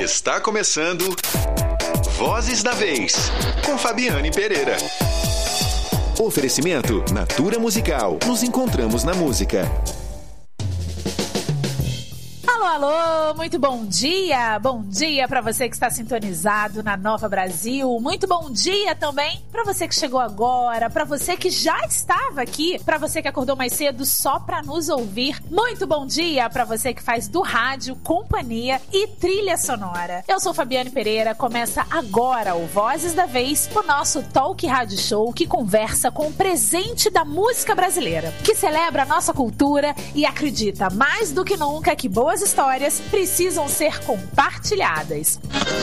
Está começando Vozes da Vez, com Fabiane Pereira. Oferecimento Natura Musical. Nos encontramos na música. Alô, muito bom dia! Bom dia para você que está sintonizado na Nova Brasil. Muito bom dia também para você que chegou agora, para você que já estava aqui, para você que acordou mais cedo só para nos ouvir. Muito bom dia para você que faz do rádio companhia e trilha sonora. Eu sou Fabiane Pereira, começa agora o Vozes da Vez, o nosso talk rádio show que conversa com o presente da música brasileira, que celebra a nossa cultura e acredita mais do que nunca que boas histórias precisam ser compartilhadas.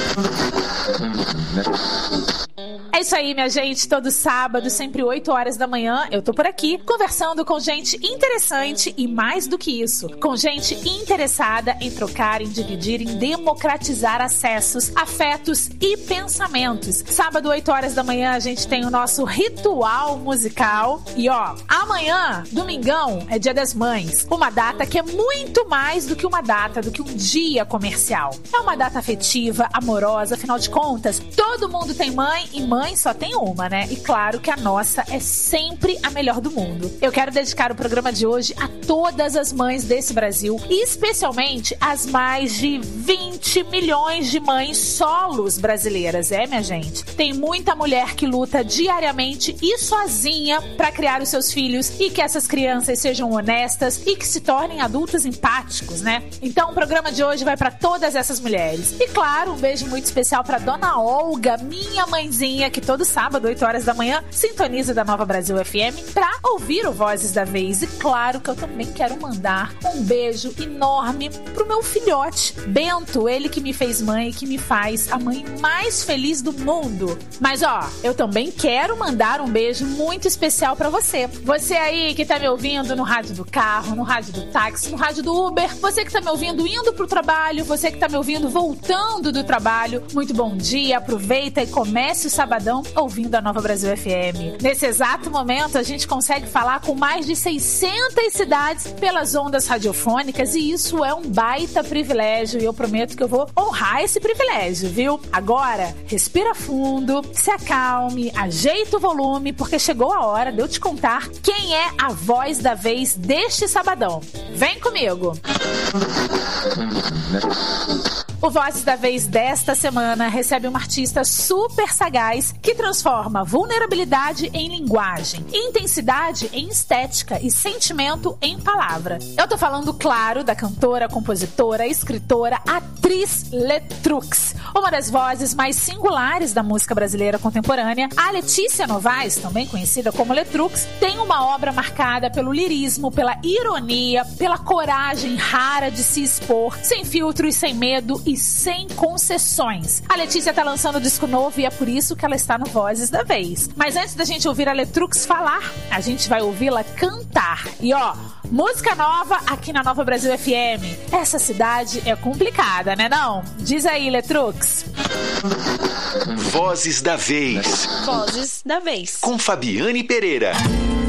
É isso aí, minha gente. Todo sábado, sempre 8 horas da manhã, eu tô por aqui conversando com gente interessante e, mais do que isso, com gente interessada em trocar, em dividir, em democratizar acessos, afetos e pensamentos. Sábado, 8 horas da manhã, a gente tem o nosso ritual musical. E amanhã, domingão, é Dia das Mães. Uma data que é muito mais do que uma data, do que um dia comercial. É uma data afetiva, amorosa, afinal de contas, todo mundo tem mãe e mãe só tem uma, né? E claro que a nossa é sempre a melhor do mundo. Eu quero dedicar o programa de hoje a todas as mães desse Brasil e especialmente as mais de 20 milhões de mães solos brasileiras, minha gente? Tem muita mulher que luta diariamente e sozinha para criar os seus filhos e que essas crianças sejam honestas e que se tornem adultos empáticos, né? Então o programa de hoje vai para todas essas mulheres. E claro, um beijo muito especial para Dona Olga, minha mãezinha, que todo sábado, 8 horas da manhã, sintoniza da Nova Brasil FM pra ouvir o Vozes da Vez. E claro que eu também quero mandar um beijo enorme pro meu filhote, Bento, ele que me fez mãe e que me faz a mãe mais feliz do mundo. Mas eu também quero mandar um beijo muito especial pra você. Você aí que tá me ouvindo no rádio do carro, no rádio do táxi, no rádio do Uber, você que tá me ouvindo indo pro trabalho, você que tá me ouvindo voltando do trabalho, muito bom dia, aproveita e comece o sabadão ouvindo a Nova Brasil FM. Nesse exato momento, a gente consegue falar com mais de 600 cidades pelas ondas radiofônicas e isso é um baita privilégio e eu prometo que eu vou honrar esse privilégio, viu? Agora, respira fundo, se acalme, ajeita o volume, porque chegou a hora de eu te contar quem é a voz da vez deste sabadão. Vem comigo! O Vozes da Vez desta semana recebe uma artista super sagaz que transforma vulnerabilidade em linguagem, intensidade em estética e sentimento em palavra. Eu tô falando, claro, da cantora, compositora, escritora, atriz Letrux, uma das vozes mais singulares da música brasileira contemporânea. A Letícia Novaes, também conhecida como Letrux, tem uma obra marcada pelo lirismo, pela ironia, pela coragem rara de se expor, sem filtro e sem medo e sem concessões. A Letícia tá lançando um disco novo e é por isso que ela está no Vozes da Vez. Mas antes da gente ouvir a Letrux falar, a gente vai ouvi-la cantar. E música nova aqui na Nova Brasil FM. Essa cidade é complicada, né não? Diz aí, Letrux. Vozes da Vez. Vozes da Vez. Com Fabiane Pereira.